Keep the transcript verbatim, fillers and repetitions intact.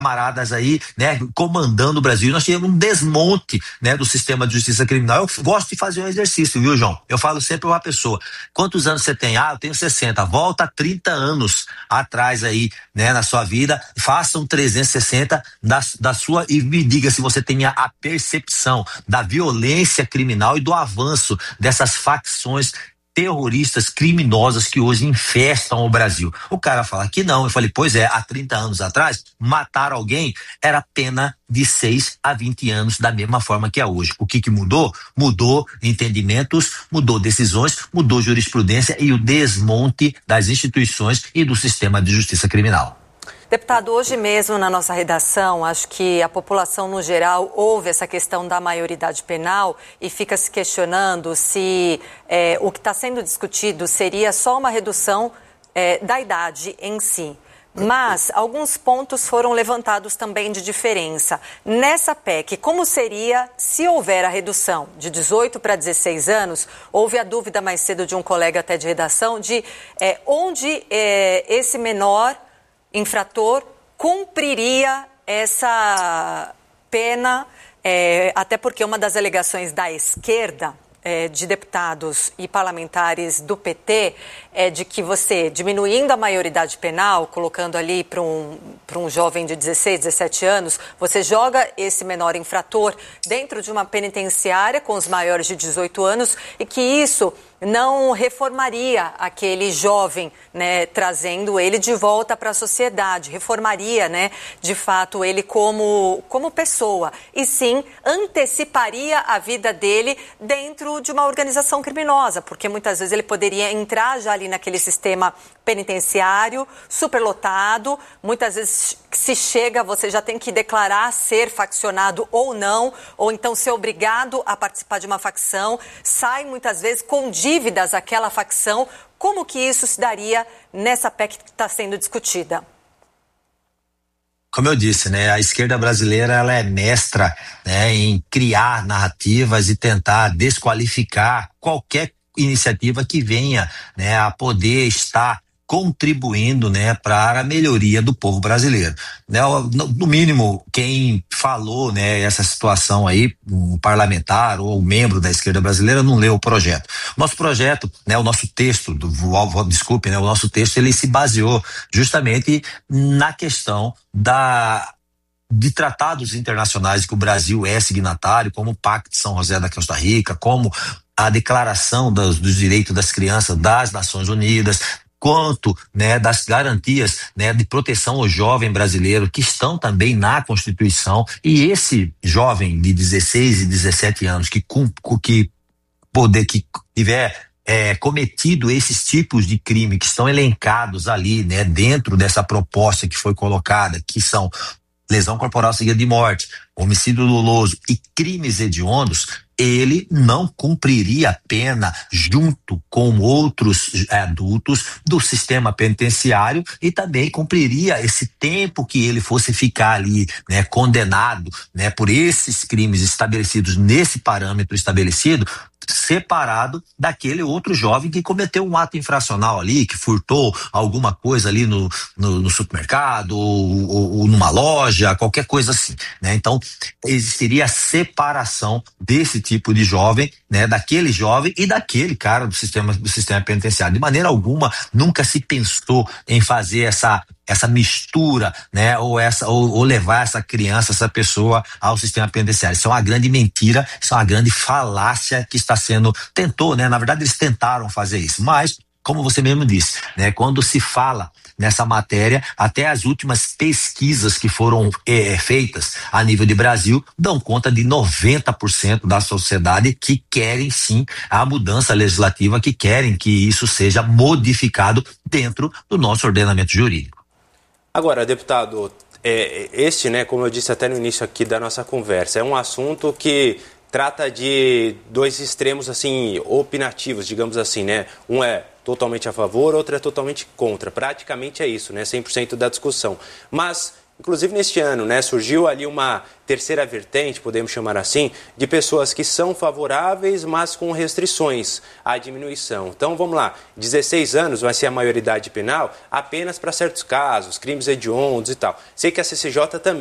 camaradas aí, né, comandando o Brasil. Nós tivemos um desmonte, né, do sistema de justiça criminal. Eu gosto de fazer um exercício, viu, João? Eu falo sempre pra uma pessoa: quantos anos você tem? Ah, eu tenho sessenta. Volta trinta anos atrás aí, né, na sua vida. Faça um trezentos e sessenta da, da sua e me diga se você tem a percepção da violência criminal e do avanço dessas facções terroristas criminosas que hoje infestam o Brasil. O cara fala que não. Eu falei, pois é, há trinta anos atrás, matar alguém era pena de seis a vinte anos, da mesma forma que é hoje. O que que mudou? Mudou entendimentos, mudou decisões, mudou jurisprudência e o desmonte das instituições e do sistema de justiça criminal. Deputado, hoje mesmo na nossa redação, acho que a população no geral ouve essa questão da maioridade penal e fica se questionando se é, o que está sendo discutido seria só uma redução é, da idade em si. Mas alguns pontos foram levantados também de diferença. Nessa P E C, como seria se houver a redução de dezoito para dezesseis anos? Houve a dúvida mais cedo de um colega até de redação de é, onde é, esse menor infrator cumpriria essa pena, é, até porque uma das alegações da esquerda, é, de deputados e parlamentares do P T, é de que você, diminuindo a maioridade penal, colocando ali para um, para um jovem de dezesseis, dezessete anos, você joga esse menor infrator dentro de uma penitenciária com os maiores de dezoito anos e que isso não reformaria aquele jovem, né, trazendo ele de volta para a sociedade, reformaria, né, de fato, ele como, como pessoa, e sim anteciparia a vida dele dentro de uma organização criminosa, porque muitas vezes ele poderia entrar já ali naquele sistema penitenciário, superlotado, muitas vezes se chega, você já tem que declarar ser faccionado ou não, ou então ser obrigado a participar de uma facção, sai muitas vezes com dívidas àquela facção. Como que isso se daria nessa P E C que está sendo discutida? Como eu disse, né, a esquerda brasileira ela é mestra, né, em criar narrativas e tentar desqualificar qualquer iniciativa que venha, né, a poder estar contribuindo, né, para a melhoria do povo brasileiro. Né, no mínimo, quem falou, né, essa situação aí, um parlamentar ou um membro da esquerda brasileira não leu o projeto. Nosso projeto, né, o nosso texto, do, desculpe, né, o nosso texto ele se baseou justamente na questão da de tratados internacionais que o Brasil é signatário, como o Pacto de São José da Costa Rica, como a Declaração dos, dos Direitos das Crianças das Nações Unidas, quanto, né, das garantias, né, de proteção ao jovem brasileiro que estão também na Constituição. E esse jovem de dezesseis e dezessete anos que que poder que tiver é, cometido esses tipos de crime que estão elencados ali, né, dentro dessa proposta que foi colocada, que são lesão corporal seguida de morte, homicídio doloso e crimes hediondos, ele não cumpriria a pena junto com outros adultos do sistema penitenciário e também cumpriria esse tempo que ele fosse ficar ali, né, condenado, né, por esses crimes estabelecidos nesse parâmetro estabelecido, separado daquele outro jovem que cometeu um ato infracional ali, que furtou alguma coisa ali no, no, no supermercado ou, ou, ou numa loja, qualquer coisa assim, né? Então, existiria a separação desse tipo de jovem, né, daquele jovem e daquele cara do sistema, do sistema penitenciário. De maneira alguma, nunca se pensou em fazer essa essa mistura, né, ou essa ou, ou levar essa criança, essa pessoa ao sistema penitenciário. Isso é uma grande mentira, isso é uma grande falácia que está sendo, tentou, né, na verdade eles tentaram fazer isso, mas como você mesmo disse, né, quando se fala nessa matéria, até as últimas pesquisas que foram é, feitas a nível de Brasil dão conta de noventa por cento da sociedade que querem sim a mudança legislativa, que querem que isso seja modificado dentro do nosso ordenamento jurídico. Agora, deputado, é, este, né, como eu disse até no início aqui da nossa conversa, é um assunto que trata de dois extremos, assim, opinativos, digamos assim, né? Um é totalmente a favor, outro é totalmente contra. Praticamente é isso, né? cem por cento da discussão. Mas inclusive neste ano, né, surgiu ali uma terceira vertente, podemos chamar assim, de pessoas que são favoráveis, mas com restrições à diminuição. Então, vamos lá, dezesseis anos vai ser a maioridade penal apenas para certos casos, crimes hediondos e tal. Sei que a C C J também